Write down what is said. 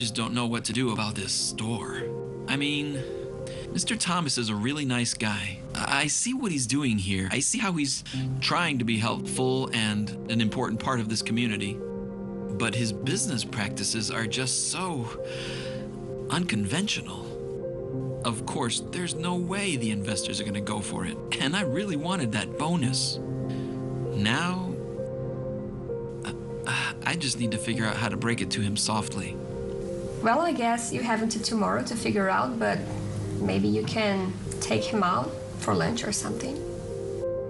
just don't know what to do about this store. I mean, Mr. Thomas is a really nice guy. I see what he's doing here. I see how he's trying to be helpful and an important part of this community. But his business practices are just so unconventional. Of course, there's no way the investors are going to go for it. And I really wanted that bonus. Now, I just need to figure out how to break it to him softly. Well, I guess you have until tomorrow to figure out, but maybe you can take him out for lunch or something.